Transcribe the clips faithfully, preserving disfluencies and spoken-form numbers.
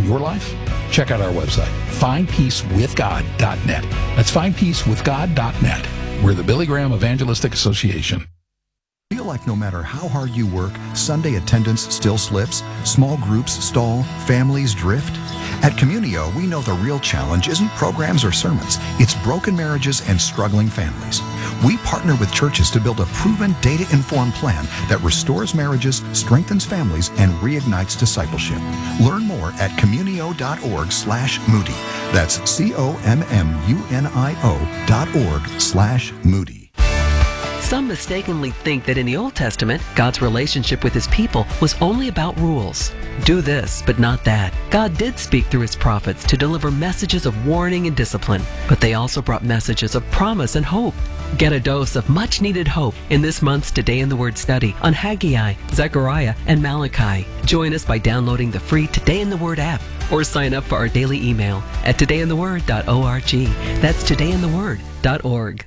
your life? Check out our website, find peace with god dot net. That's find peace with god dot net. We're the Billy Graham Evangelistic Association. Feel like no matter how hard you work, Sunday attendance still slips, small groups stall, families drift? At Communio, we know the real challenge isn't programs or sermons. It's broken marriages and struggling families. We partner with churches to build a proven, data-informed plan that restores marriages, strengthens families, and reignites discipleship. Learn more at communio.org slash Moody. That's C-O-M-M-U-N-I-O dot org slash Moody. Some mistakenly think that in the Old Testament, God's relationship with his people was only about rules. Do this, but not that. God did speak through his prophets to deliver messages of warning and discipline, but they also brought messages of promise and hope. Get a dose of much-needed hope in this month's Today in the Word study on Haggai, Zechariah, and Malachi. Join us by downloading the free Today in the Word app or sign up for our daily email at today in the word dot org. That's today in the word dot org.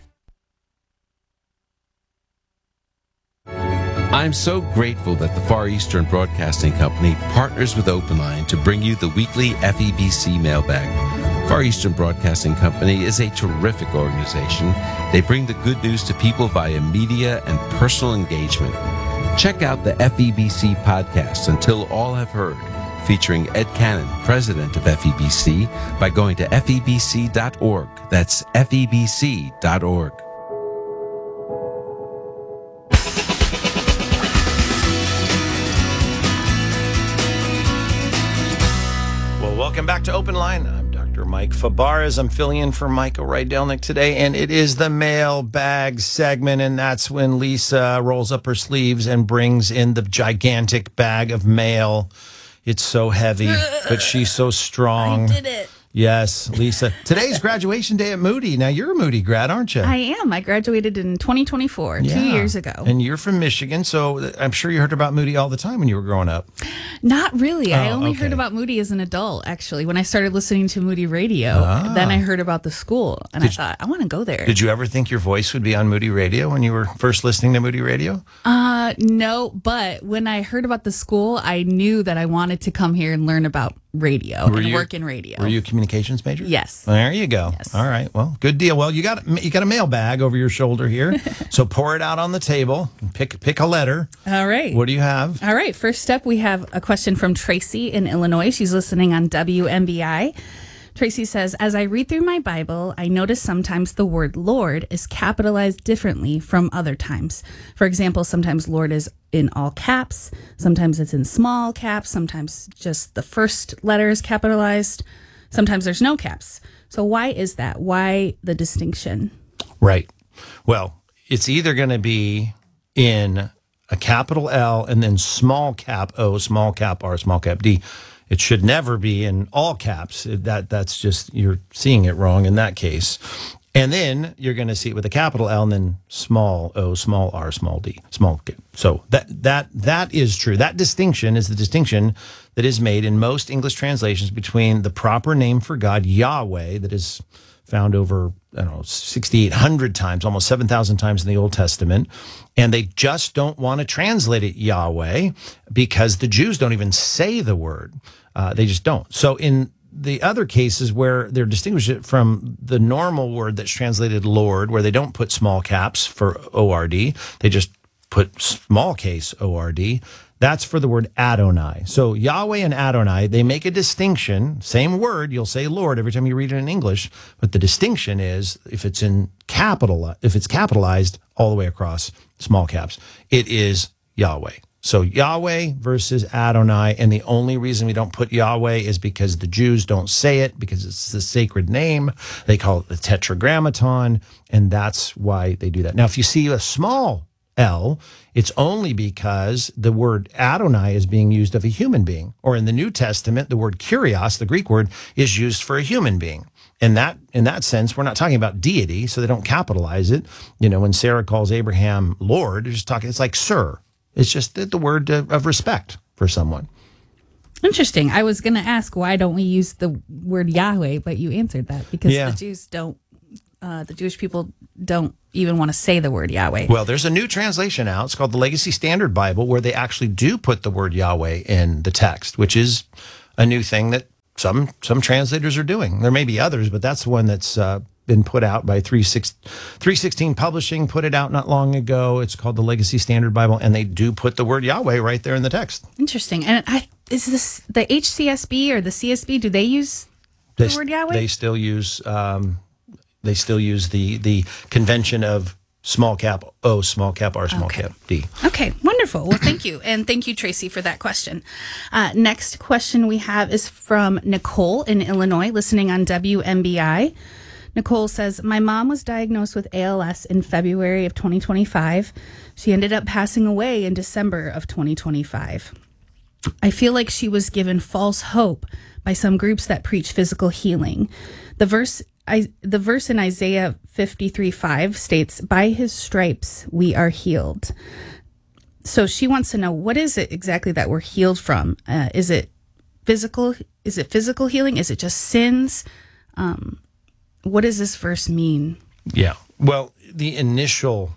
I'm so grateful that the Far Eastern Broadcasting Company partners with Open Line to bring you the weekly F E B C mailbag. Far Eastern Broadcasting Company is a terrific organization. They bring the good news to people via media and personal engagement. Check out the F E B C podcast, Until All Have Heard, featuring Ed Cannon, president of F E B C, by going to F E B C dot org. That's F E B C dot org. Welcome back to Open Line. I'm Doctor Mike Fabarez. I'm filling in for Michael Rydelnik today, and it is the mailbag segment, and that's when Lisa rolls up her sleeves and brings in the gigantic bag of mail. It's so heavy, but she's so strong. I did it. Yes, Lisa. Today's graduation day at Moody. Now, you're a Moody grad, aren't you? I am. I graduated in twenty twenty-four, yeah. two years ago. And you're from Michigan, so I'm sure you heard about Moody all the time when you were growing up. Not really. Oh, I only okay. heard about Moody as an adult, actually. When I started listening to Moody Radio, Ah. then I heard about the school, and Did I thought, I want to go there. Did you ever think your voice would be on Moody Radio when you were first listening to Moody Radio? Uh, no, but when I heard about the school, I knew that I wanted to come here and learn about radio Were and you- work in radio. Were you a communications major? Yes. Well, there you go. Yes. All right. Well, good deal. Well, you got you got a mailbag over your shoulder here, so pour it out on the table. Pick pick a letter. All right. What do you have? All right. First up, we have a question from Tracy in Illinois. She's listening on W M B I. Tracy says, as I read through my Bible, I notice sometimes the word Lord is capitalized differently from other times. For example, sometimes Lord is in all caps, sometimes it's in small caps, sometimes just the first letter is capitalized, sometimes there's no caps. So why is that? Why the distinction? Right. Well, it's either going to be in a capital L and then small cap O, small cap R, small cap D. It should never be in all caps. That That's just, you're seeing it wrong in that case. And then you're going to see it with a capital L and then small O, small R, small D, small K. So that that that is true. That distinction is the distinction that is made in most English translations between the proper name for God, Yahweh, that is found over, I don't know, sixty-eight hundred times, almost seven thousand times in the Old Testament. And they just don't want to translate it Yahweh because the Jews don't even say the word. Uh, they just don't. So in the other cases where they're distinguished it from the normal word that's translated Lord, where they don't put small caps for O R D, they just put small case O R D, that's for the word Adonai. So Yahweh and Adonai, they make a distinction. Same word, you'll say Lord every time you read it in English, but the distinction is if it's in capital, if it's capitalized all the way across, small caps, it is Yahweh. So Yahweh versus Adonai, and the only reason we don't put Yahweh is because the Jews don't say it, because it's the sacred name. They call it the Tetragrammaton, and that's why they do that. Now, if you see a small L, it's only because the word Adonai is being used of a human being. Or in the New Testament, the word Kyrios, the Greek word, is used for a human being. In that, in that sense, we're not talking about deity, so they don't capitalize it. You know, when Sarah calls Abraham Lord, they're just talking, it's like sir. It's just the, the word of respect for someone. Interesting. I was going to ask, why don't we use the word Yahweh, but you answered that because Yeah. the Jews don't, uh, the Jewish people don't even want to say the word Yahweh. Well, there's a new translation out. It's called the Legacy Standard Bible, where they actually do put the word Yahweh in the text, which is a new thing that some some translators are doing. There may be others, but that's the one that's uh, been put out by three sixteen Publishing, put it out not long ago. It's called the Legacy Standard Bible, and they do put the word Yahweh right there in the text. Interesting. And I, is this the H C S B or the C S B? Do they use the They, word Yahweh? they still use um, they still use the the convention of small cap O, small cap R, small Okay. cap D. Okay, wonderful. Well, thank you. And thank you, Tracy, for that question. Uh, next question we have is from Nicole in Illinois, listening on W M B I. Nicole says, my mom was diagnosed with A L S in February of twenty twenty-five. She ended up passing away in December of twenty twenty-five. I feel like she was given false hope by some groups that preach physical healing. The verse I, the verse in Isaiah fifty-three five states, by his stripes we are healed. So she wants to know, what is it exactly that we're healed from? Uh, is it physical? Is it physical healing? Is it just sins? Um, what does this verse mean? Yeah. Well, the initial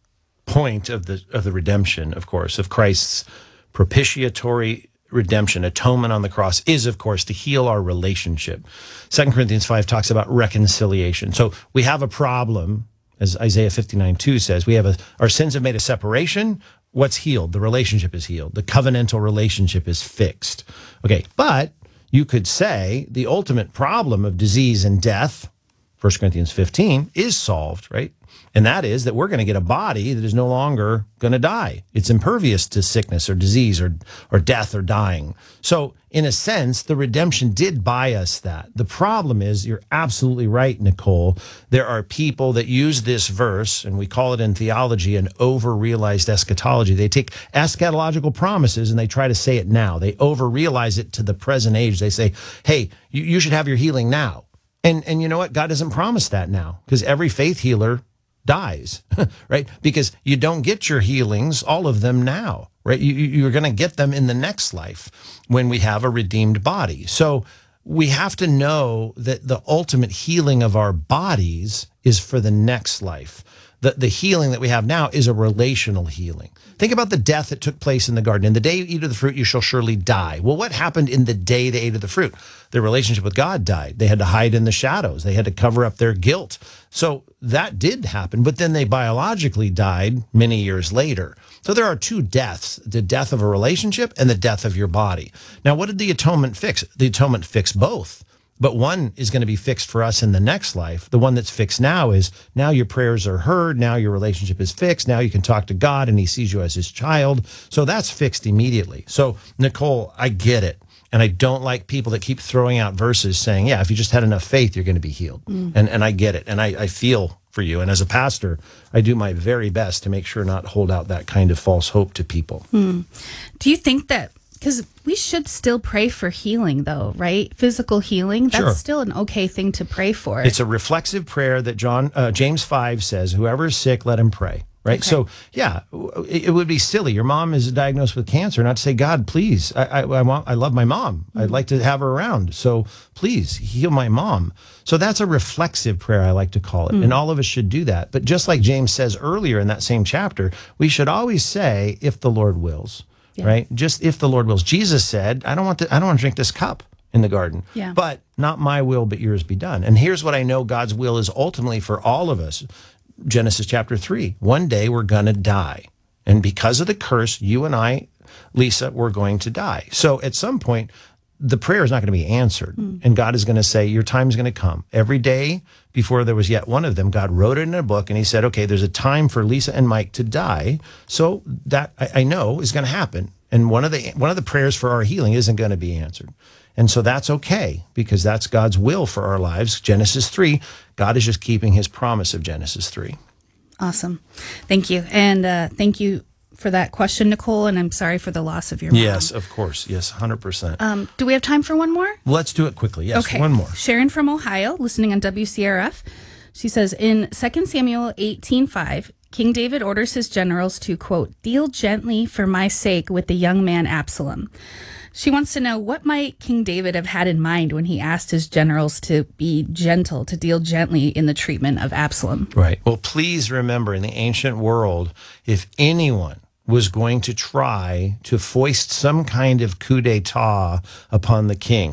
point of the of the redemption, of course, of Christ's propitiatory redemption, atonement on the cross, is, of course, to heal our relationship. Second Corinthians five talks about reconciliation. So we have a problem, as Isaiah fifty-nine two says, we have a, our sins have made a separation. What's healed? The relationship is healed. The covenantal relationship is fixed. Okay, but you could say the ultimate problem of disease and death, First Corinthians fifteen, is solved, right? And that is that we're going to get a body that is no longer going to die. It's impervious to sickness or disease or, or death or dying. So in a sense, the redemption did buy us that. The problem is, you're absolutely right, Nicole. There are people that use this verse, and we call it in theology an over-realized eschatology. They take eschatological promises and they try to say it now. They over-realize it to the present age. They say, hey, you, you should have your healing now. And and you know what? God doesn't promise that now, because every faith healer dies, right? Because you don't get your healings, all of them now, right? You, you're going to get them in the next life when we have a redeemed body. So we have to know that the ultimate healing of our bodies is for the next life. The, the healing that we have now is a relational healing. Think about the death that took place in the garden. In the day you eat of the fruit, you shall surely die. Well, what happened in the day they ate of the fruit? Their relationship with God died. They had to hide in the shadows. They had to cover up their guilt. So that did happen, but then they biologically died many years later. So there are two deaths, the death of a relationship and the death of your body. Now, what did the atonement fix? The atonement fixed both. But one is going to be fixed for us in the next life. The one that's fixed now is, now your prayers are heard. Now your relationship is fixed. Now you can talk to God and he sees you as his child. So that's fixed immediately. So, Nicole, I get it. And I don't like people that keep throwing out verses saying, yeah, if you just had enough faith, you're going to be healed. Mm. And and I get it. And I, I feel for you. And as a pastor, I do my very best to make sure not hold out that kind of false hope to people. Mm. Do you think that, because we should still pray for healing, though, right? Physical healing, that's Sure. still an okay thing to pray for. It's a reflexive prayer that John uh, James five says, whoever is sick, let him pray. Right. Okay. So, yeah, it, it would be silly. Your mom is diagnosed with cancer, not to say, God, please, I, I, I want, I love my mom. Mm-hmm. I'd like to have her around. So please heal my mom. So that's a reflexive prayer, I like to call it. Mm-hmm. And all of us should do that. But just like James says earlier in that same chapter, we should always say, if the Lord wills, yeah. right? Just if the Lord wills. Jesus said, I don't want to, I don't want to drink this cup in the garden, yeah. but not my will, but yours be done. And here's what I know God's will is ultimately for all of us. Genesis chapter three, one day we're going to die. And because of the curse, you and I, Lisa, we're going to die. So at some point, the prayer is not going to be answered. Mm. And God is going to say, your time is going to come. Every day before there was yet one of them, God wrote it in a book and he said, okay, there's a time for Lisa and Mike to die. So that I, I know is going to happen. And one of the one of the prayers for our healing isn't going to be answered. And so that's okay, because that's God's will for our lives. Genesis three, God is just keeping his promise of Genesis three. Awesome. Thank you. And uh, thank you for that question, Nicole. And I'm sorry for the loss of your mom. Yes, of course. Yes, one hundred percent. Um, do we have time for one more? Let's do it quickly. Yes, okay. One more. Sharon from Ohio, listening on W C R F. She says, in Second Samuel eighteen five, King David orders his generals to, quote, deal gently for my sake with the young man Absalom. She wants to know, what might King David have had in mind when he asked his generals to be gentle, to deal gently in the treatment of Absalom? Right. Well, please remember, in the ancient world, if anyone was going to try to foist some kind of coup d'etat upon the king,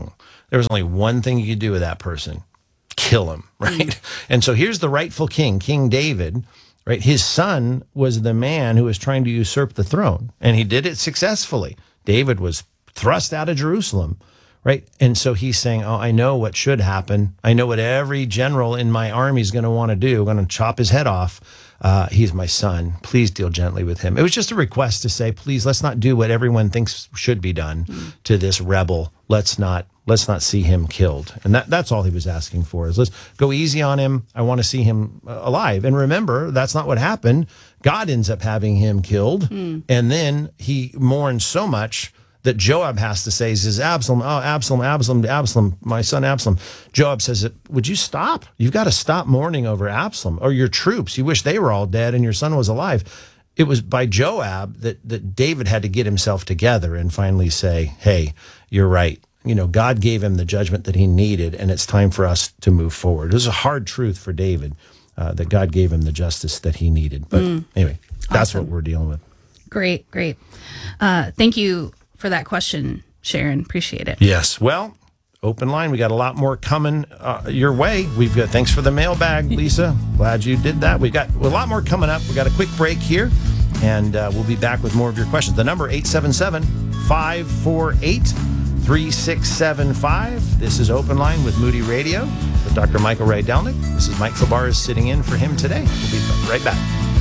there was only one thing you could do with that person: kill him, right? Mm. And so here's the rightful king, King David, right? His son was the man who was trying to usurp the throne, and he did it successfully. David was thrust out of Jerusalem, right? And so he's saying, oh, I know what should happen. I know what every general in my army is going to want to do. I'm going to chop his head off. Uh, he's my son. Please deal gently with him. It was just a request to say, please, let's not do what everyone thinks should be done mm. to this rebel. Let's not let's not see him killed. And that, that's all he was asking for, is let's go easy on him. I want to see him alive. And remember, that's not what happened. God ends up having him killed. Mm. And then he mourns so much that Joab has to say, he says, Absalom, oh, Absalom, Absalom, Absalom, my son Absalom. Joab says, would you stop? You've got to stop mourning over Absalom or your troops. You wish they were all dead and your son was alive. It was by Joab that, that David had to get himself together and finally say, hey, you're right. You know, God gave him the judgment that he needed, and it's time for us to move forward. It was a hard truth for David, uh, that God gave him the justice that he needed. But mm. anyway, that's awesome. What we're dealing with. Great, great. Uh, thank you for that question, Sharon. Appreciate it. Yes. Well, open line. We got a lot more coming uh, your way. We've got, thanks for the mailbag, Lisa. Glad you did that. We've got a lot more coming up. We got a quick break here, and uh, we'll be back with more of your questions. The number eight seven seven, five four eight, three six seven five. This is Open Line with Moody Radio with Doctor Michael Rydelnik. This is Mike Fabarez sitting in for him today. We'll be right back.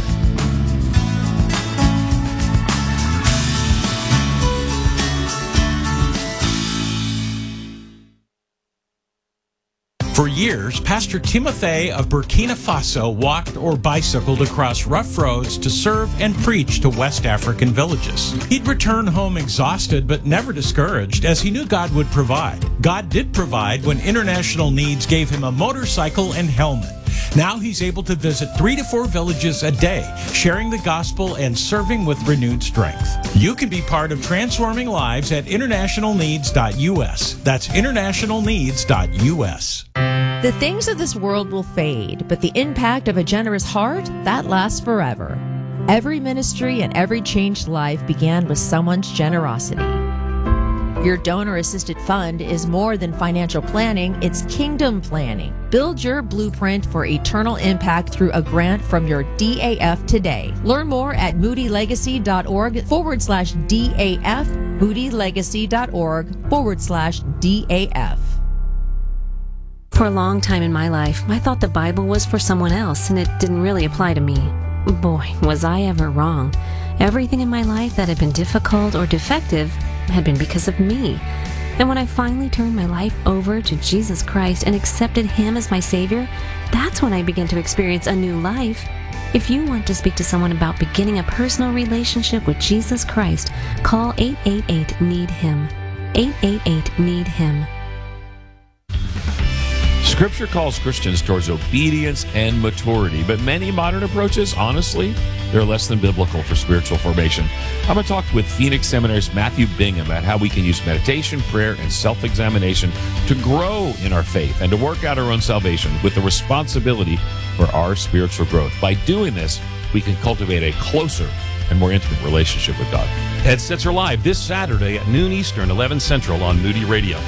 For years, Pastor Timothy of Burkina Faso walked or bicycled across rough roads to serve and preach to West African villages. He'd return home exhausted but never discouraged, as he knew God would provide. God did provide when International Needs gave him a motorcycle and helmet. Now he's able to visit three to four villages a day, sharing the gospel and serving with renewed strength. You can be part of transforming lives at international needs dot U S. That's international needs dot U S. The things of this world will fade, but the impact of a generous heart, that lasts forever. Every ministry and every changed life began with someone's generosity. Your donor-assisted fund is more than financial planning, it's kingdom planning. Build your blueprint for eternal impact through a grant from your D A F today. Learn more at moodylegacy.org forward slash DAF, moodylegacy.org forward slash DAF. For a long time in my life, I thought the Bible was for someone else and it didn't really apply to me. Boy, was I ever wrong. Everything in my life that had been difficult or defective had been because of me. And when I finally turned my life over to Jesus Christ and accepted Him as my Savior, that's when I began to experience a new life. If you want to speak to someone about beginning a personal relationship with Jesus Christ, call eight eight eight, need him. eight eight eight, need him. Scripture calls Christians towards obedience and maturity, but many modern approaches, honestly, they're less than biblical for spiritual formation. I'm going to talk with Phoenix Seminary's Matthew Bingham about how we can use meditation, prayer, and self-examination to grow in our faith and to work out our own salvation with the responsibility for our spiritual growth. By doing this, we can cultivate a closer and more intimate relationship with God. Headsets are live this Saturday at noon Eastern, eleven Central on Moody Radio.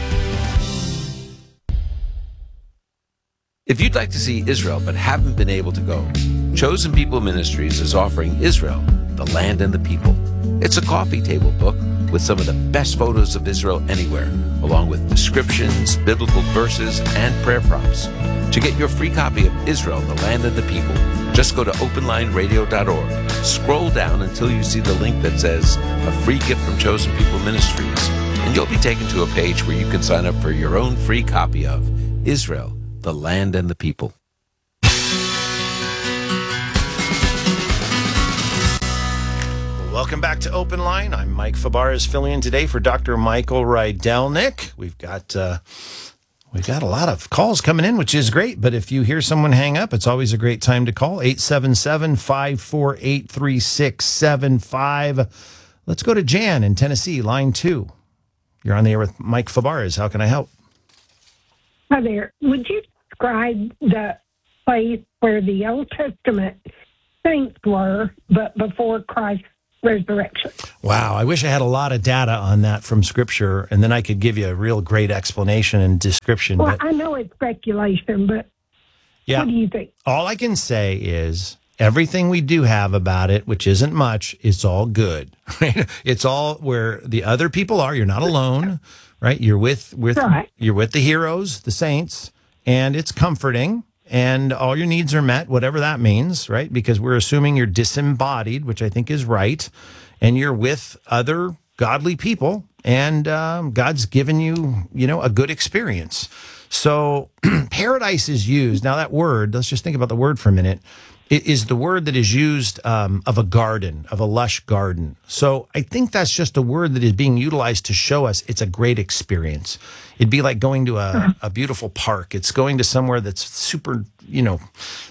If you'd like to see Israel but haven't been able to go, Chosen People Ministries is offering Israel, the Land and the People. It's a coffee table book with some of the best photos of Israel anywhere, along with descriptions, biblical verses, and prayer prompts. To get your free copy of Israel, the Land and the People, just go to open line radio dot org. Scroll down until you see the link that says a free gift from Chosen People Ministries, and you'll be taken to a page where you can sign up for your own free copy of Israel, the Land and the People. Welcome back to Open Line. I'm Mike Fabarez, filling in today for Doctor Michael Rydelnik. We've got uh, we've got a lot of calls coming in, which is great. But if you hear someone hang up, it's always a great time to call eight seven seven, five four eight, three six seven five. Let's go to Jan in Tennessee, line two. You're on the air with Mike Fabarez. How can I help? Hi there. Would you describe the place where the Old Testament saints were, but before Christ resurrection. Wow, I wish I had a lot of data on that from Scripture, and then I could give you a real great explanation and description. Well, but I know it's speculation, but yeah, what do you think? All I can say is everything we do have about it, which isn't much, it's all good. Right? It's all where the other people are. You're not alone, right? You're with with right. You're with the heroes, the saints, and it's comforting. And all your needs are met, whatever that means, right? Because we're assuming you're disembodied, which I think is right, and you're with other godly people, and um, God's given you, you know, a good experience. So paradise is used. Now that word, let's just think about the word for a minute. It is the word that is used um, of a garden, of a lush garden. So I think that's just a word that is being utilized to show us it's a great experience. It'd be like going to a, a beautiful park. It's going to somewhere that's super, you know,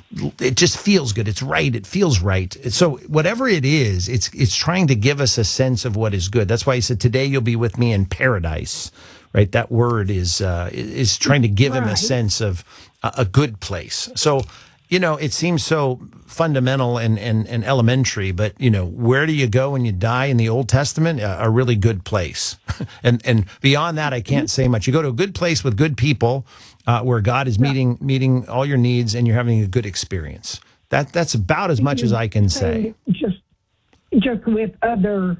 it just feels good. It's right. It feels right. So whatever it is, it's it's trying to give us a sense of what is good. That's why he said, today you'll be with me in paradise, right? That word is uh, is trying to give him a sense of a, a good place. So, you know, it seems so fundamental and, and, and elementary, but, you know, where do you go when you die in the Old Testament? A, a really good place. and and beyond that, I can't say much. You go to a good place with good people uh, where God is meeting meeting all your needs and you're having a good experience. That That's about as much as I can say. Just, just with other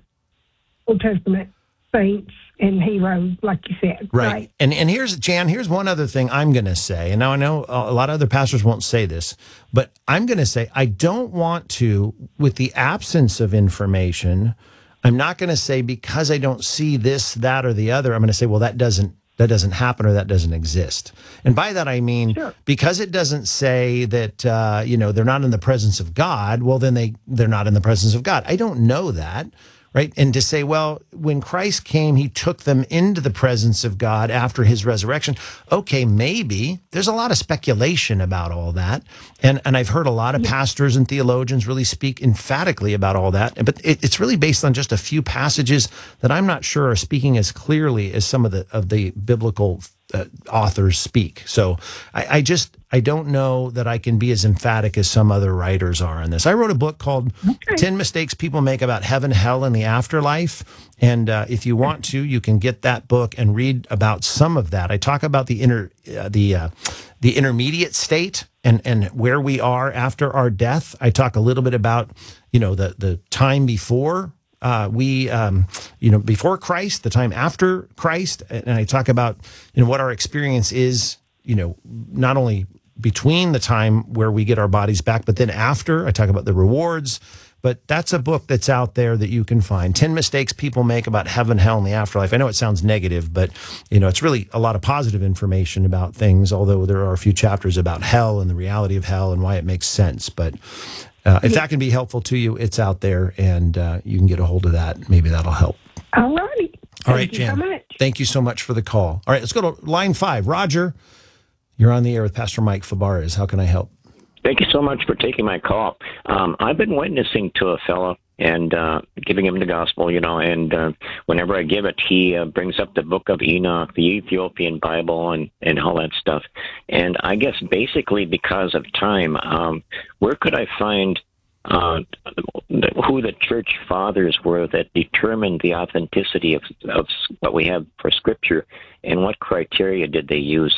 Old Testament saints and heroes, like you said. Right. right. And and here's, Jan, here's one other thing I'm going to say. And now I know a lot of other pastors won't say this, but I'm going to say I don't want to, with the absence of information, I'm not going to say because I don't see this, that, or the other, I'm going to say, well, that doesn't that doesn't happen or that doesn't exist. And by that, I mean, sure. because it doesn't say that, uh, you know, they're not in the presence of God, well, then they, they're not in the presence of God. I don't know that. Right. And to say, well, when Christ came, he took them into the presence of God after his resurrection. OK, maybe there's a lot of speculation about all that. And and I've heard a lot of pastors and theologians really speak emphatically about all that. But it, it's really based on just a few passages that I'm not sure are speaking as clearly as some of the of the biblical uh, authors speak. So I, I just I don't know that I can be as emphatic as some other writers are on this. I wrote a book called okay. ten Mistakes People Make About Heaven, Hell, and the Afterlife. And uh, if you want to, you can get that book and read about some of that. I talk about the inner, uh, the uh, the intermediate state and and where we are after our death. I talk a little bit about, you know, the the time before uh, we, um, you know, before Christ, the time after Christ, and I talk about, you know, what our experience is, you know, not only between the time where we get our bodies back, but then after. I talk about the rewards. But that's a book that's out there that you can find. ten Mistakes People Make About Heaven, Hell, and the Afterlife. I know it sounds negative, but, you know, it's really a lot of positive information about things, although there are a few chapters about hell and the reality of hell and why it makes sense. But uh, if that can be helpful to you, it's out there, and uh, you can get a hold of that. Maybe that'll help. All righty. All right, Thank you Jan. so much. Thank you so much for the call. All right, let's go to line five. Roger, you're on the air with Pastor Mike Fabarez. How can I help? Thank you so much for taking my call. Um, I've been witnessing to a fellow and uh, giving him the gospel, you know, and uh, whenever I give it, he uh, brings up the book of Enoch, the Ethiopian Bible, and, and all that stuff. And I guess basically because of time, um, where could I find uh, who the church fathers were that determined the authenticity of, of what we have for Scripture, and what criteria did they use?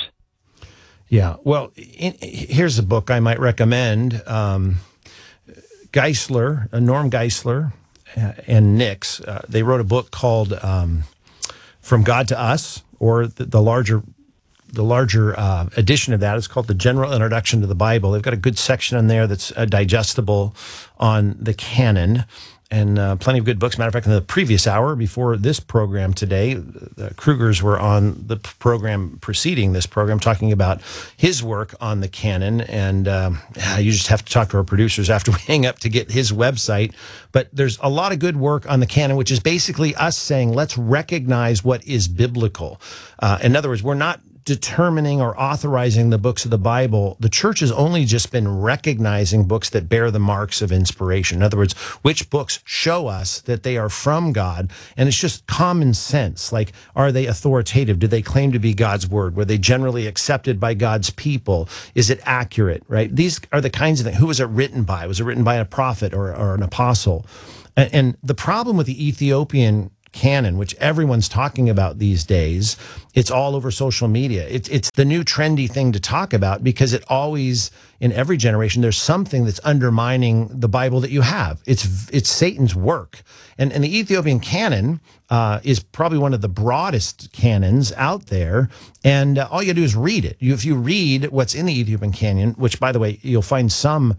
Yeah, well, in, here's a book I might recommend. Um, Geisler, uh, Norm Geisler, uh, and Nix, uh, they wrote a book called um, "From God to Us," or the, the larger, the larger uh, edition of that is called "The General Introduction to the Bible." They've got a good section in there that's uh, digestible on the canon. And uh, plenty of good books. Matter of fact, in the previous hour before this program today, the Krugers were on the program preceding this program talking about his work on the canon. And um, you just have to talk to our producers after we hang up to get his website. But there's a lot of good work on the canon, which is basically us saying, let's recognize what is biblical. Uh, in other words, we're not determining or authorizing the books of the Bible, the church has only just been recognizing books that bear the marks of inspiration. In other words, which books show us that they are from God. And it's just common sense. Like, are they authoritative? Do they claim to be God's word? Were they generally accepted by God's people? Is it accurate, right? These are the kinds of things. Who was it written by? Was it written by a prophet or, or an apostle? And, and the problem with the Ethiopian canon, which everyone's talking about these days, it's all over social media. It's it's the new trendy thing to talk about because it always, in every generation, there's something that's undermining the Bible that you have. It's it's Satan's work. And, and the Ethiopian canon uh, is probably one of the broadest canons out there. And uh, all you do is read it. You, if you read what's in the Ethiopian canon, which, by the way, you'll find some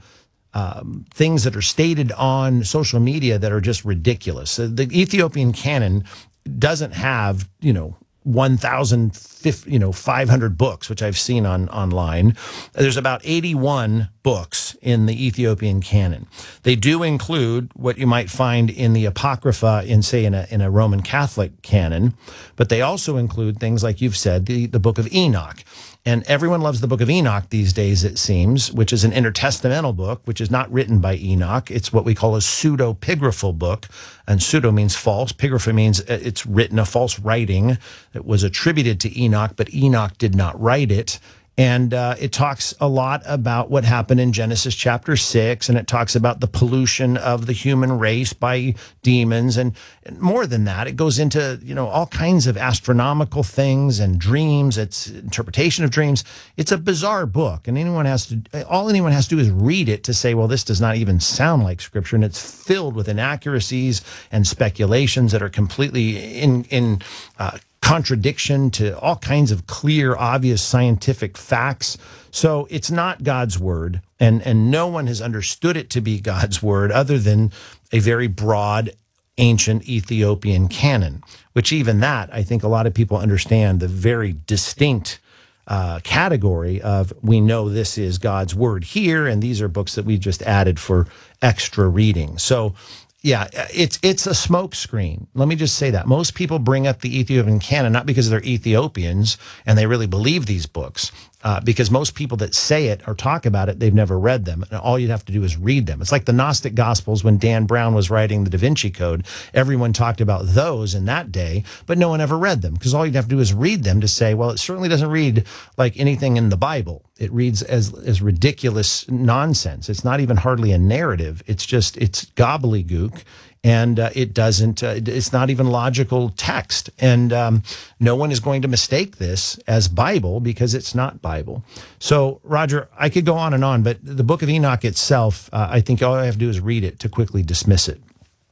Um, things that are stated on social media that are just ridiculous. Uh, the Ethiopian canon doesn't have, you know, one thousand, you know, five hundred books, which I've seen on online. There's about eighty-one books in the Ethiopian canon. They do include what you might find in the Apocrypha in, say, in a, in a Roman Catholic canon, but they also include things like you've said, the, the Book of Enoch. And everyone loves the Book of Enoch these days, it seems, which is an intertestamental book, which is not written by Enoch. It's what we call a pseudepigraphal book. And pseudo means false. Pigrapha means it's written, a false writing that was attributed to Enoch, but Enoch did not write it. And uh, it talks a lot about what happened in Genesis chapter six, and it talks about the pollution of the human race by demons. And, and more than that, it goes into, you know, all kinds of astronomical things and dreams. It's interpretation of dreams. It's a bizarre book, and anyone has to, all anyone has to do is read it to say, well, this does not even sound like Scripture, and it's filled with inaccuracies and speculations that are completely in, in, uh, contradiction to all kinds of clear, obvious scientific facts. So it's not God's word, and, and no one has understood it to be God's word other than a very broad, ancient Ethiopian canon, which even that, I think a lot of people understand the very distinct uh, category of, we know this is God's word here, and these are books that we just added for extra reading. So yeah, it's it's a smokescreen. Let me just say that. Most people bring up the Ethiopian canon not because they're Ethiopians and they really believe these books, uh, because most people that say it or talk about it, they've never read them. And all you'd have to do is read them. It's like the Gnostic Gospels when Dan Brown was writing the Da Vinci Code. Everyone talked about those in that day, but no one ever read them because all you'd have to do is read them to say, well, it certainly doesn't read like anything in the Bible. It reads as, as ridiculous nonsense. It's not even hardly a narrative. It's just, it's gobbledygook. And uh, it doesn't, uh, it's not even logical text. And um, no one is going to mistake this as Bible because it's not Bible. So, Roger, I could go on and on, but the Book of Enoch itself, uh, I think all I have to do is read it to quickly dismiss it.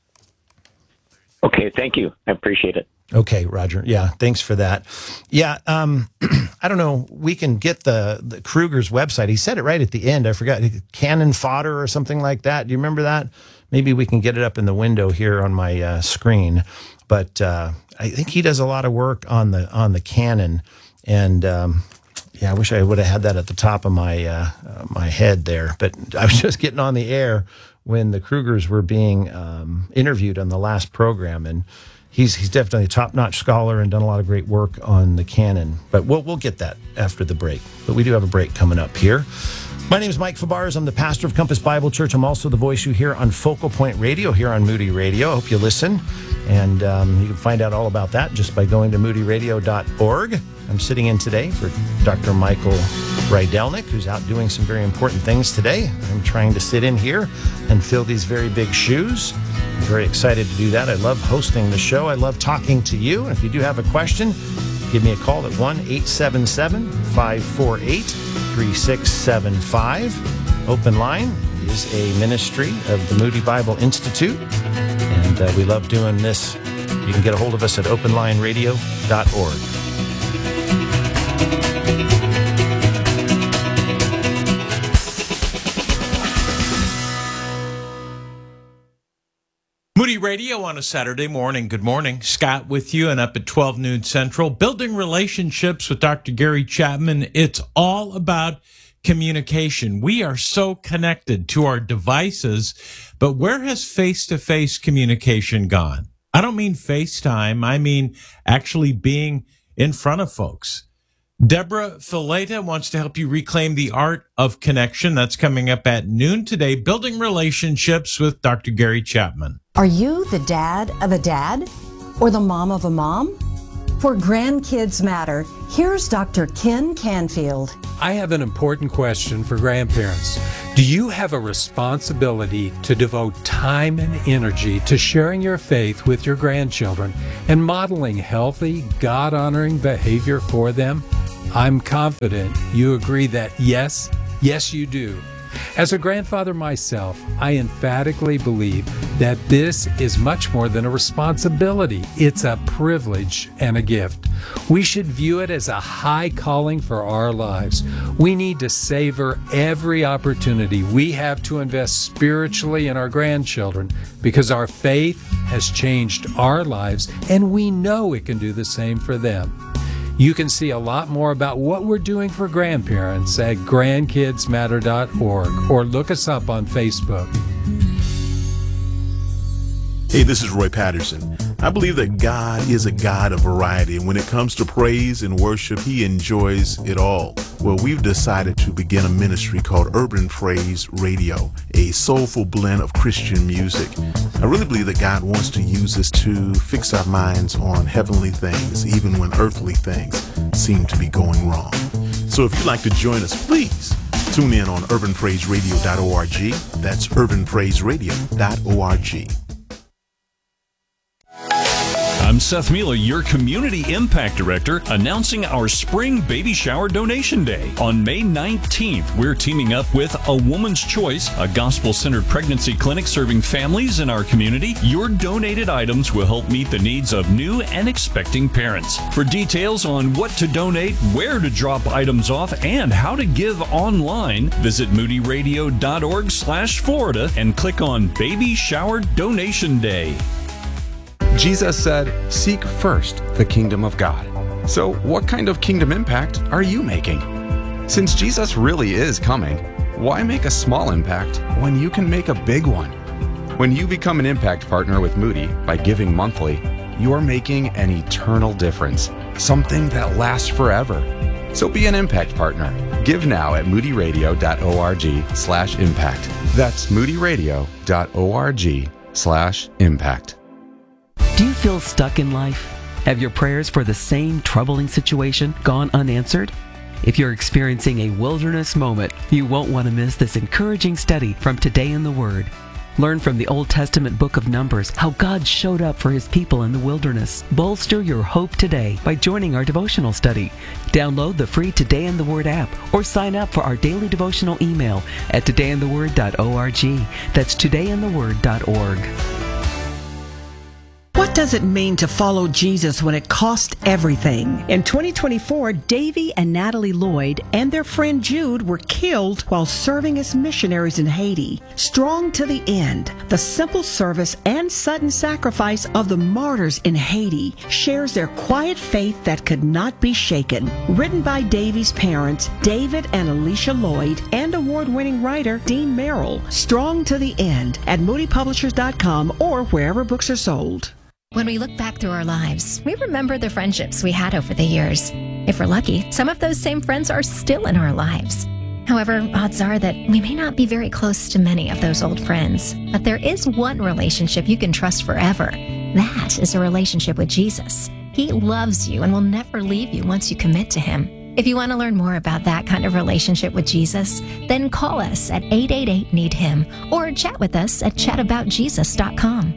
Okay, thank you. I appreciate it. Okay, Roger. Yeah, thanks for that. Yeah, um, I don't know. We can get the, the Kruger's website. He said it right at the end. I forgot. Cannon Fodder or something like that. Do you remember that? Maybe we can get it up in the window here on my uh, screen. But uh, I think he does a lot of work on the on the canon. And um, yeah, I wish I would have had that at the top of my uh, uh, my head there. But I was just getting on the air when the Krugers were being um, interviewed on the last program, and He's he's definitely a top-notch scholar and done a lot of great work on the canon. But we'll we'll get that after the break. But we do have a break coming up here. My name is Mike Fabarez. I'm the pastor of Compass Bible Church. I'm also the voice you hear on Focal Point Radio here on Moody Radio. I hope you listen. And um, you can find out all about that just by going to moody radio dot org. I'm sitting in today for Doctor Michael Rydelnik, who's out doing some very important things today. I'm trying to sit in here and fill these very big shoes. I'm very excited to do that. I love hosting the show. I love talking to you. And if you do have a question, give me a call at one eight seven seven, five four eight, three six seven five. Open Line is a ministry of the Moody Bible Institute, and uh, we love doing this. You can get a hold of us at open line radio dot org. Moody Radio on a Saturday morning. Good morning. Scott with you, and up at twelve noon Central. Building relationships with Doctor Gary Chapman. It's all about communication. We are so connected to our devices, but where has face-to-face communication gone? I don't mean FaceTime. I mean actually being in front of folks. Deborah Fileta wants to help you reclaim the art of connection. That's coming up at noon today, Building Relationships with Doctor Gary Chapman. Are you the dad of a dad or the mom of a mom? For Grandkids Matter, here's Doctor Ken Canfield. I have an important question for grandparents. Do you have a responsibility to devote time and energy to sharing your faith with your grandchildren and modeling healthy, God-honoring behavior for them? I'm confident you agree that yes, yes you do. As a grandfather myself, I emphatically believe that this is much more than a responsibility. It's a privilege and a gift. We should view it as a high calling for our lives. We need to savor every opportunity we have to invest spiritually in our grandchildren because our faith has changed our lives and we know it can do the same for them. You can see a lot more about what we're doing for grandparents at grandkids matter dot org or look us up on Facebook. Hey, this is Roy Patterson. I believe that God is a God of variety, and when it comes to praise and worship, He enjoys it all. Well, we've decided to begin a ministry called Urban Praise Radio, a soulful blend of Christian music. I really believe that God wants to use us to fix our minds on heavenly things, even when earthly things seem to be going wrong. So if you'd like to join us, please tune in on urban praise radio dot org. That's urban praise radio dot org. I'm Seth Mila, your Community Impact Director, announcing our Spring Baby Shower Donation Day. On May nineteenth, we're teaming up with A Woman's Choice, a gospel-centered pregnancy clinic serving families in our community. Your donated items will help meet the needs of new and expecting parents. For details on what to donate, where to drop items off, and how to give online, visit moody radio dot org slash Florida and click on Baby Shower Donation Day. Jesus said, "Seek first the kingdom of God." So what kind of kingdom impact are you making? Since Jesus really is coming, why make a small impact when you can make a big one? When you become an impact partner with Moody by giving monthly, you're making an eternal difference, something that lasts forever. So be an impact partner. Give now at moody radio dot org slash impact. That's moody radio dot org slash impact. Do you feel stuck in life? Have your prayers for the same troubling situation gone unanswered? If you're experiencing a wilderness moment, you won't want to miss this encouraging study from Today in the Word. Learn from the Old Testament book of Numbers how God showed up for His people in the wilderness. Bolster your hope today by joining our devotional study. Download the free Today in the Word app or sign up for our daily devotional email at today in the word dot org. That's today in the word dot org. What does it mean to follow Jesus when it costs everything? In twenty twenty-four, Davy and Natalie Lloyd and their friend Jude were killed while serving as missionaries in Haiti. Strong to the end, the simple service and sudden sacrifice of the martyrs in Haiti shares their quiet faith that could not be shaken. Written by Davy's parents, David and Alicia Lloyd, and award-winning writer Dean Merrill. Strong to the end at moody publishers dot com or wherever books are sold. When we look back through our lives, we remember the friendships we had over the years. If we're lucky, some of those same friends are still in our lives. However, odds are that we may not be very close to many of those old friends. But there is one relationship you can trust forever. That is a relationship with Jesus. He loves you and will never leave you once you commit to Him. If you want to learn more about that kind of relationship with Jesus, then call us at eight eight eight, need him or chat with us at chat about jesus dot com.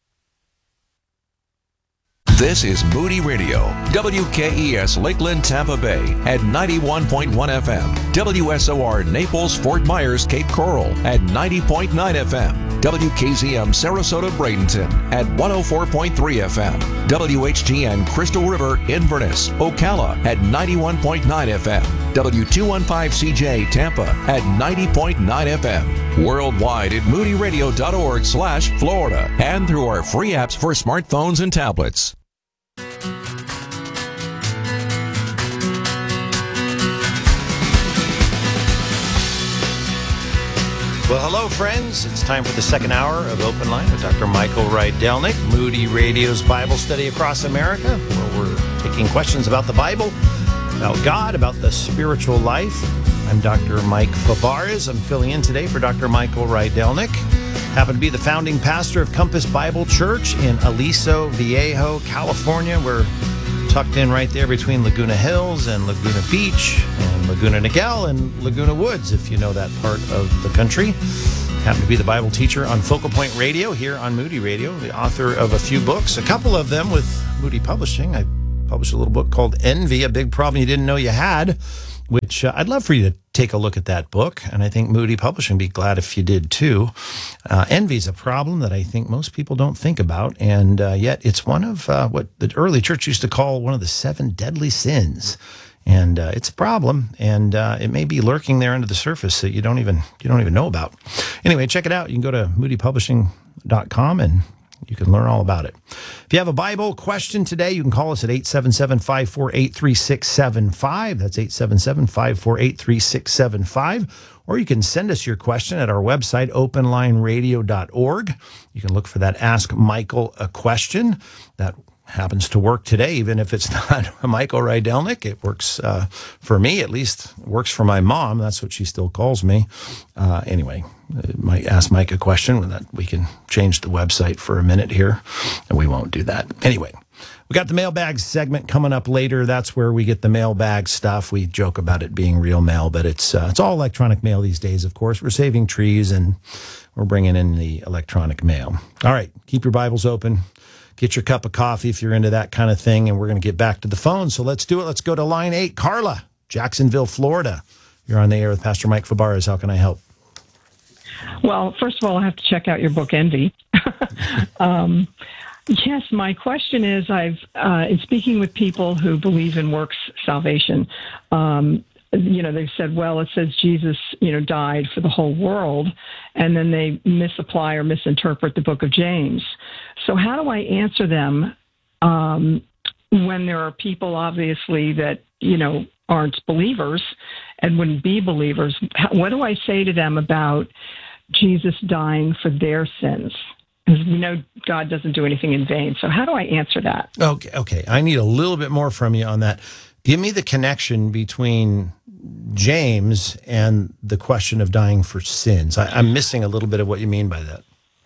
This is Moody Radio, W K E S Lakeland, Tampa Bay at ninety-one point one F M, W S O R Naples, Fort Myers, Cape Coral at ninety point nine F M, W K Z M Sarasota, Bradenton at one oh four point three F M, W H G N Crystal River, Inverness, Ocala at ninety-one point nine F M, W two fifteen C J Tampa at ninety point nine F M, worldwide at moody radio dot org slash Florida, and through our free apps for smartphones and tablets. Well, hello, friends. It's time for the second hour of Open Line with Doctor Michael Rydelnik, Moody Radio's Bible study across America, where we're taking questions about the Bible about God, about the spiritual life. I'm Doctor Mike Fabarez. I'm filling in today for Doctor Michael Rydelnik. Happen to be the founding pastor of Compass Bible Church in Aliso Viejo, California. We're tucked in right there between Laguna Hills and Laguna Beach and Laguna Niguel and Laguna Woods, if you know that part of the country. Happen to be the Bible teacher on Focal Point Radio here on Moody Radio, the author of a few books, a couple of them with Moody Publishing. I published a little book called Envy, a Big Problem You Didn't Know You Had, which uh, I'd love for you to take a look at that book, and I think Moody Publishing would be glad if you did too. Uh, envy is a problem that I think most people don't think about, and uh, yet it's one of uh, what the early church used to call one of the seven deadly sins. And uh, it's a problem, and uh, it may be lurking there under the surface that you don't even you don't even know about. Anyway, check it out. You can go to moody publishing dot com and you can learn all about it. If you have a Bible question today, you can call us at eight seven seven, five four eight, three six seven five. That's eight seven seven, five four eight, three six seven five. Or you can send us your question at our website, open line radio dot org. You can look for that Ask Michael a Question. That happens to work today, even if it's not Michael Rydelnik. It works uh, for me, at least. It works for my mom. That's what she still calls me. Uh, anyway, might ask Mike a question. That we can change the website for a minute here, and we won't do that. Anyway, we got the mailbag segment coming up later. That's where we get the mailbag stuff. We joke about it being real mail, but it's uh, it's all electronic mail these days, of course. We're saving trees, and we're bringing in the electronic mail. All right, keep your Bibles open. Get your cup of coffee if you're into that kind of thing, and we're going to get back to the phone. So let's do it. Let's go to line eight. Carla, Jacksonville, Florida. You're on the air with Pastor Mike Fabarez. How can I help? Well, first of all, I have to check out your book, Envy. um, yes, my question is, I've uh, in speaking with people who believe in works salvation, um, you know, they've said, well, it says Jesus, you know, died for the whole world, and then they misapply or misinterpret the book of James. So how do I answer them um, when there are people, obviously, that, you know, aren't believers and wouldn't be believers? What do I say to them about Jesus dying for their sins? Because we know God doesn't do anything in vain. So how do I answer that? Okay, okay. I need a little bit more from you on that. Give me the connection between James and the question of dying for sins. I, I'm missing a little bit of what you mean by that.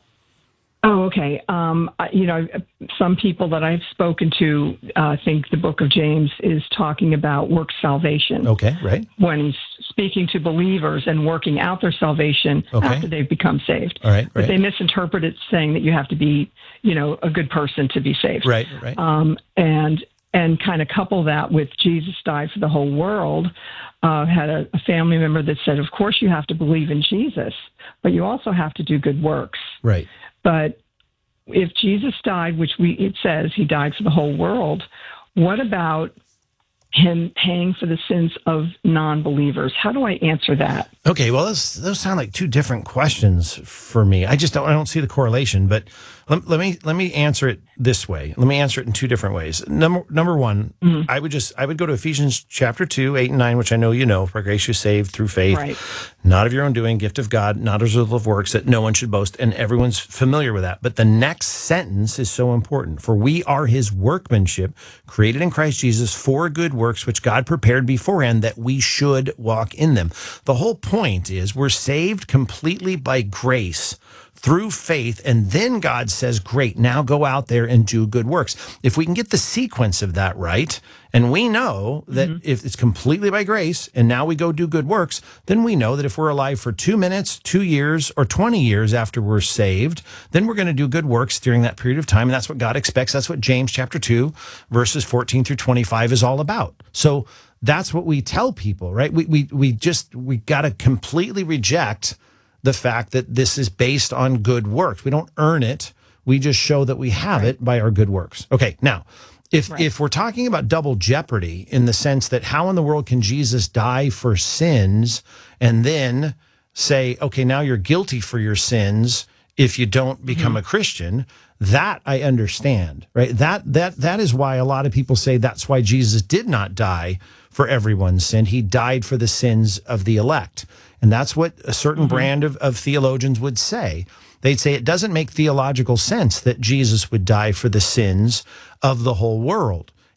Oh, okay. Um, you know, some people that I've spoken to uh, think the book of James is talking about work salvation. Okay, right. When he's speaking to believers and working out their salvation okay. after they've become saved. All right, right. But they misinterpret it saying that you have to be, you know, a good person to be saved. Right, right. Um, and and kind of couple that with Jesus died for the whole world. Uh, had a, a family member that said, of course you have to believe in Jesus, but you also have to do good works. Right. But if Jesus died, which we it says he died for the whole world, what about him paying for the sins of non-believers? How do I answer that? Okay, well, those, those sound like two different questions for me. I just don't, I don't see the correlation, but let, let me let me answer it this way. Let me answer it in two different ways. Number number one, mm-hmm. I would just I would go to Ephesians chapter two, eight and nine, which I know you know. For grace you're saved through faith, right. Not of your own doing, gift of God, not as a result of works, that no one should boast, and everyone's familiar with that. But the next sentence is so important. For we are his workmanship, created in Christ Jesus for good works, which God prepared beforehand that we should walk in them. The whole point is we're saved completely by grace through faith, and then God says, great, now go out there and do good works. If we can get the sequence of that right, and we know that mm-hmm. if it's completely by grace, and now we go do good works, then we know that if we're alive for two minutes, two years, or twenty years after we're saved, then we're going to do good works during that period of time, and that's what God expects. That's what James chapter two, verses fourteen through twenty-five is all about. So that's what we tell people, right? We we we just, we got to completely reject the fact that this is based on good works. We don't earn it. We just show that we have right. it by our good works. Okay, now, if right. if we're talking about double jeopardy in the sense that how in the world can Jesus die for sins and then say, okay, now you're guilty for your sins if you don't become mm-hmm. a Christian, that I understand, right? That that that is why a lot of people say that's why Jesus did not die for everyone's sin. He died for the sins of the elect. And that's what a certain mm-hmm. brand of, of theologians would say. They'd say it doesn't make theological sense that Jesus would die for the sins of the whole world.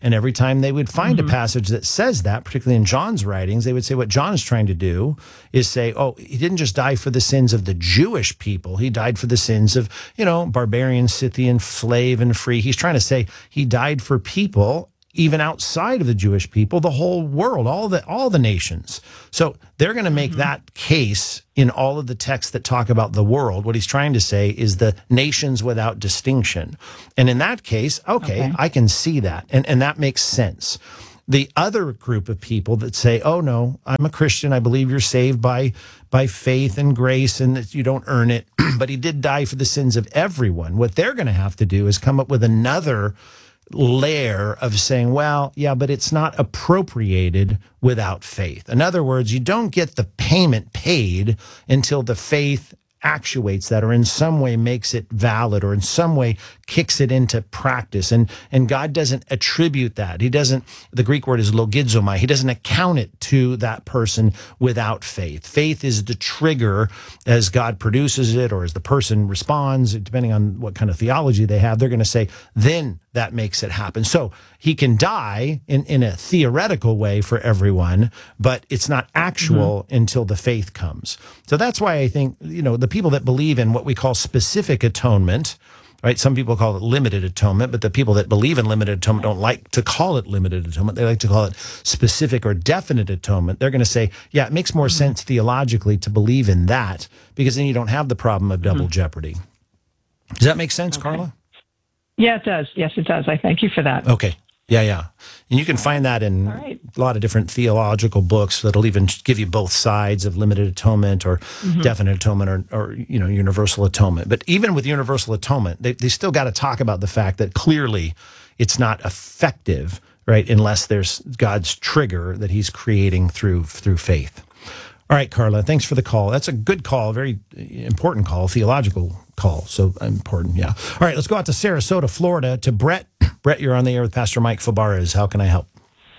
And every time they would find mm-hmm. a passage that says that, particularly in John's writings, they would say what John is trying to do is say, oh, he didn't just die for the sins of the Jewish people. He died for the sins of, you know, barbarian, Scythian, slave, and free. He's trying to say he died for people even outside of the Jewish people, the whole world, all the all the nations. So they're going to make mm-hmm. that case in all of the texts that talk about the world. What he's trying to say is the nations without distinction. And in that case, okay, okay. I can see that. And, and that makes sense. The other group of people that say, oh, no, I'm a Christian. I believe you're saved by by faith and grace and that you don't earn it. But he did die for the sins of everyone. What they're going to have to do is come up with another layer of saying, well, yeah, but it's not appropriated without faith. In other words, you don't get the payment paid until the faith actuates that or in some way makes it valid or in some way kicks it into practice. And and God doesn't attribute that. He doesn't, the Greek word is logizomai. He doesn't account it to that person without faith. Faith is the trigger as God produces it or as the person responds, depending on what kind of theology they have, they're going to say, then that makes it happen. So he can die in, in a theoretical way for everyone, but it's not actual mm-hmm. until the faith comes. So that's why I think, you know, the people that believe in what we call specific atonement, right? Some people call it limited atonement, but the people that believe in limited atonement don't like to call it limited atonement. They like to call it specific or definite atonement. They're going to say, yeah, it makes more mm-hmm. sense theologically to believe in that because then you don't have the problem of double mm-hmm. jeopardy. Does that make sense, okay. Carla? Yeah, it does. Yes, it does. I thank you for that. Okay. Yeah, yeah. And you can find that in right. a lot of different theological books that'll even give you both sides of limited atonement or mm-hmm. definite atonement or, or, you know, universal atonement. But even with universal atonement, they, they still got to talk about the fact that clearly it's not effective, right, unless there's God's trigger that he's creating through through faith. All right, Carla, thanks for the call. That's a good call, very important call, theological call. So important, yeah. All right, let's go out to Sarasota, Florida, to Brett. Brett, you're on the air with Pastor Mike Fabarez. How can I help?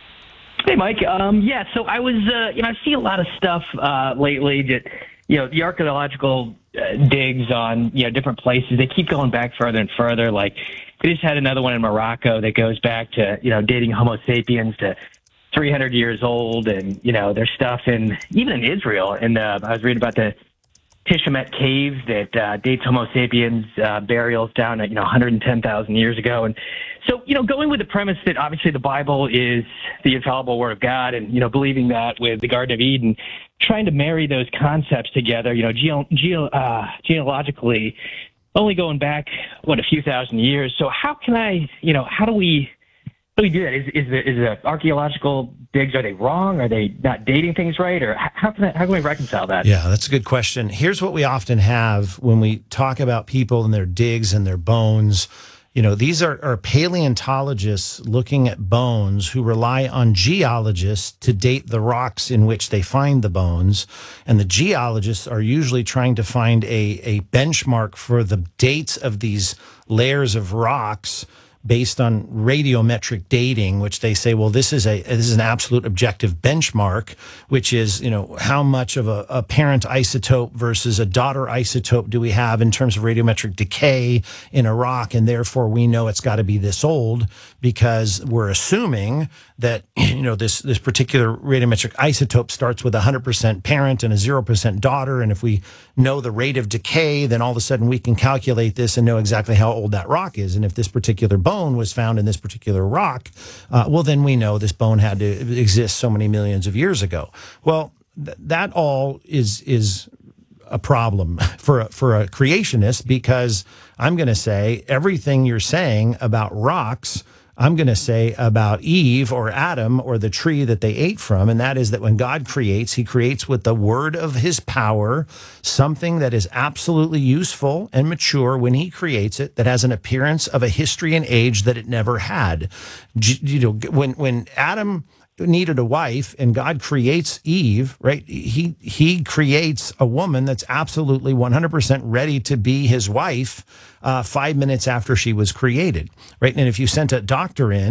Hey, Mike. Um, yeah, so I was, uh, you know, I see a lot of stuff uh, lately that, you know, the archaeological uh, digs on, you know, different places. They keep going back further and further. Like, they just had another one in Morocco that goes back to, you know, dating Homo sapiens to three hundred years old, and you know there's stuff in even in Israel. And uh, I was reading about the Tishamet caves that uh, dates Homo sapiens uh, burials down at you know one hundred ten thousand years ago. And so you know going with the premise that obviously the Bible is the infallible Word of God, and you know believing that with the Garden of Eden, trying to marry those concepts together. You know geo- geo- uh, geologically, only going back what a few thousand years. So how can I you know how do we How do we do that? Is, is, the, is the archaeological digs, are they wrong? Are they not dating things right? Or how can, I, how can we reconcile that? Yeah, that's a good question. Here's what we often have when we talk about people and their digs and their bones. You know, these are, are paleontologists looking at bones who rely on geologists to date the rocks in which they find the bones. And the geologists are usually trying to find a, a benchmark for the dates of these layers of rocks based on radiometric dating, which they say, well, this is a this is an absolute objective benchmark, which is, you know, how much of a, a parent isotope versus a daughter isotope do we have in terms of radiometric decay in a rock, and therefore we know it's got to be this old because we're assuming that, you know, this this particular radiometric isotope starts with a one hundred percent parent and a zero percent daughter, and if we know the rate of decay, then all of a sudden we can calculate this and know exactly how old that rock is. And if this particular bone was found in this particular rock, uh, well, then we know this bone had to exist so many millions of years ago. Well, th- that all is is a problem for a, for a creationist, because I'm going to say everything you're saying about rocks, I'm going to say about Eve or Adam or the tree that they ate from, and that is that when God creates, he creates with the word of his power, something that is absolutely useful and mature when he creates it, that has an appearance of a history and age that it never had. You know, when when Adam needed a wife and God creates Eve, right? He he creates a woman that's absolutely one hundred percent ready to be his wife uh, five minutes after she was created, right? And if you sent a doctor in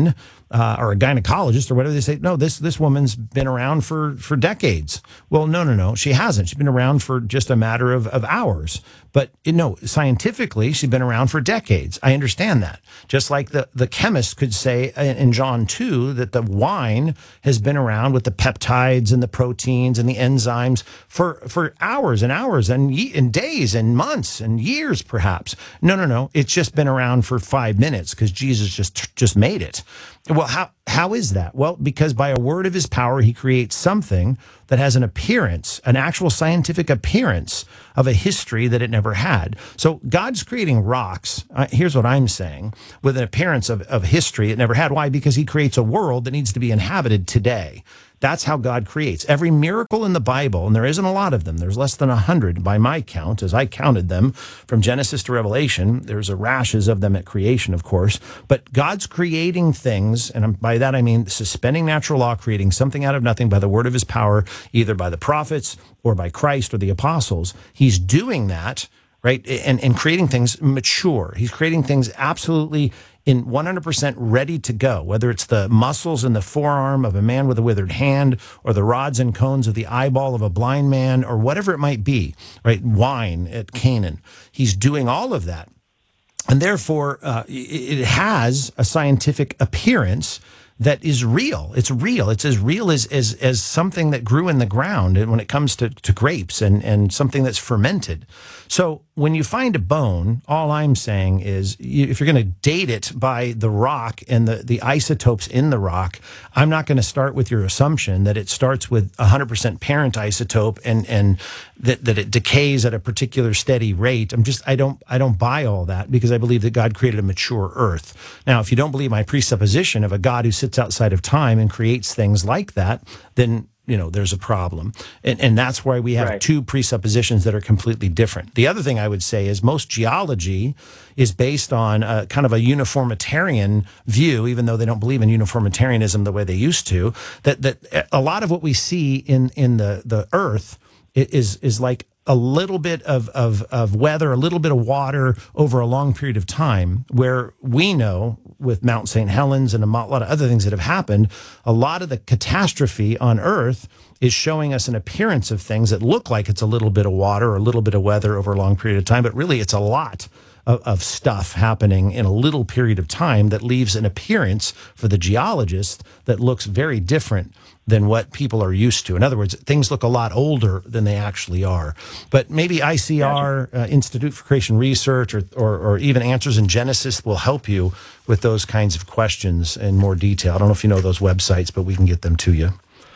uh, or a gynecologist or whatever, they say, no, this this woman's been around for, for decades. Well, no, no, no, she hasn't. She's been around for just a matter of, of hours. But you know, scientifically, she's been around for decades. I understand that. Just like the, the chemist could say in John two that the wine has been around with the peptides and the proteins and the enzymes for, for hours and hours and, and days and months and years, perhaps. No, no, no. It's just been around for five minutes because Jesus just just made it. Well, how how is that? Well, because by a word of his power, he creates something that has an appearance, an actual scientific appearance of a history that it never had. So God's creating rocks. Uh, here's what I'm saying, with an appearance of, of history it never had. Why? Because he creates a world that needs to be inhabited today. That's how God creates. Every miracle in the Bible, and there isn't a lot of them, there's less than a hundred by my count, as I counted them from Genesis to Revelation. There's a rashes of them at creation, of course. But God's creating things, and by that I mean suspending natural law, creating something out of nothing by the word of his power, either by the prophets or by Christ or the apostles. He's doing that, right, and, and creating things mature. He's creating things absolutely in one hundred percent ready to go, whether it's the muscles in the forearm of a man with a withered hand or the rods and cones of the eyeball of a blind man or whatever it might be, right? Wine at Canaan. He's doing all of that. And therefore, uh, it, it has a scientific appearance that is real. It's real. It's as real as, as, as something that grew in the ground when it comes to, to grapes and, and something that's fermented. So when you find a bone, all I'm saying is you, if you're going to date it by the rock and the, the isotopes in the rock, I'm not going to start with your assumption that it starts with one hundred percent parent isotope and, and that, that it decays at a particular steady rate. I'm just, I don't, I don't buy all that because I believe that God created a mature earth. Now, if you don't believe my presupposition of a God who sits outside of time and creates things like that, then you know, there's a problem. And, and that's why we have right. two presuppositions that are completely different. The other thing I would say is most geology is based on a, kind of a uniformitarian view, even though they don't believe in uniformitarianism the way they used to, that, that a lot of what we see in, in the, the earth is, is like a little bit of, of, of weather, a little bit of water over a long period of time, where we know with Mount Saint Helens and a lot of other things that have happened, a lot of the catastrophe on Earth is showing us an appearance of things that look like it's a little bit of water or a little bit of weather over a long period of time, but really it's a lot of, of stuff happening in a little period of time that leaves an appearance for the geologist that looks very different than what people are used to. In other words, things look a lot older than they actually are. But maybe I C R, uh, Institute for Creation Research, or, or, or even Answers in Genesis will help you with those kinds of questions in more detail. I don't know if you know those websites, but we can get them to you.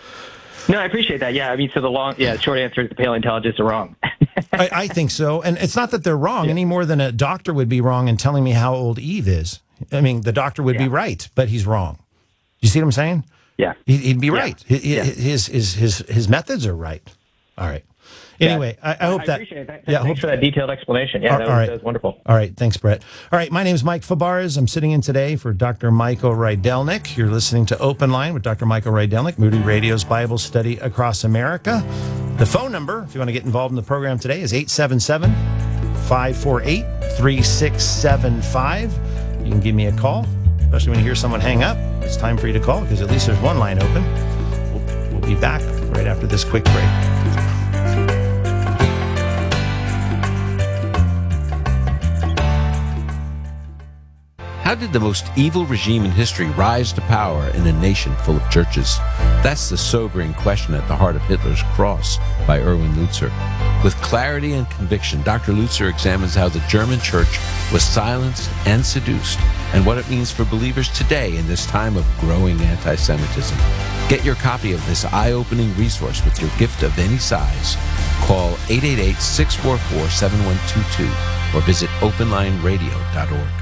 No, I appreciate that. Yeah, I mean, so the long, yeah, short answer is the paleontologists are wrong. I, I think so. And it's not that they're wrong yeah. any more than a doctor would be wrong in telling me how old Eve is. I mean, the doctor would yeah. be right, but he's wrong. You see what I'm saying? Yeah, he'd be yeah. right. His, yeah. his his his his methods are right. All right. Anyway, yeah. I, I hope I that. Appreciate it. Yeah, thanks hope, for that detailed explanation. Yeah, all, that, was, all right. that was wonderful. All right, thanks, Brett. All right, my name is Mike Fabarez. I'm sitting in today for Doctor Michael Rydelnik. You're listening to Open Line with Doctor Michael Rydelnik, Moody Radio's Bible Study Across America. The phone number, if you want to get involved in the program today, is eight seven seven, five four eight, three six seven five. You can give me a call, especially when you hear someone hang up. It's time for you to call because at least there's one line open. We'll, we'll be back right after this quick break. How did the most evil regime in history rise to power in a nation full of churches? That's the sobering question at the heart of Hitler's Cross by Erwin Lutzer. With clarity and conviction, Doctor Lutzer examines how the German church was silenced and seduced, and what it means for believers today in this time of growing anti-Semitism. Get your copy of this eye-opening resource with your gift of any size. Call eight eight eight, six four four, seven one two two or visit open line radio dot org.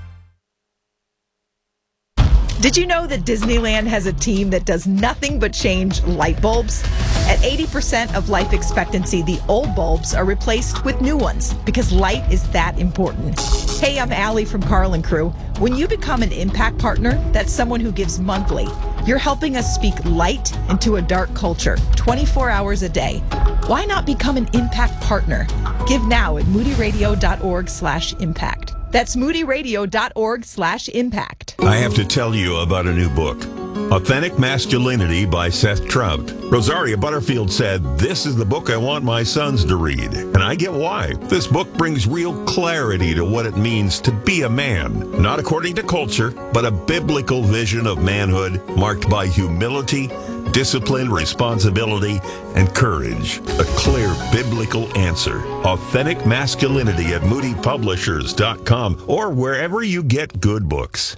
Did you know that Disneyland has a team that does nothing but change light bulbs? At eighty percent of life expectancy, the old bulbs are replaced with new ones because light is that important. Hey, I'm Allie from Carl and Crew. When you become an Impact Partner, that's someone who gives monthly. You're helping us speak light into a dark culture, twenty-four hours a day. Why not become an Impact Partner? Give now at moody radio dot org slash impact. That's moodyradio.org slash impact. I have to tell you about a new book, Authentic Masculinity by Seth Trout. Rosaria Butterfield said, "This is the book I want my sons to read." And I get why. This book brings real clarity to what it means to be a man. Not according to culture, but a biblical vision of manhood marked by humility, discipline, responsibility, and courage. A clear biblical answer. Authentic Masculinity at moody publishers dot com or wherever you get good books.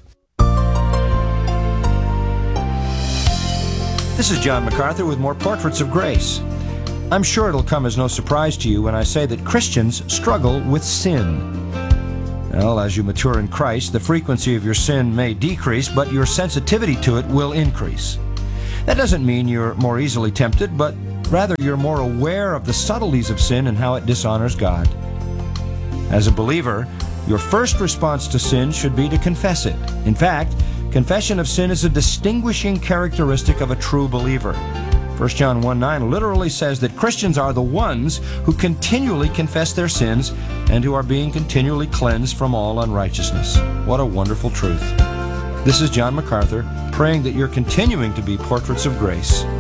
This is John MacArthur with more Portraits of Grace. I'm sure it'll come as no surprise to you when I say that Christians struggle with sin. Well, as you mature in Christ, the frequency of your sin may decrease, but your sensitivity to it will increase. That doesn't mean you're more easily tempted, but rather you're more aware of the subtleties of sin and how it dishonors God. As a believer, your first response to sin should be to confess it. In fact, confession of sin is a distinguishing characteristic of a true believer. First John one nine literally says that Christians are the ones who continually confess their sins and who are being continually cleansed from all unrighteousness. What a wonderful truth. This is John MacArthur, praying that you're continuing to be portraits of grace.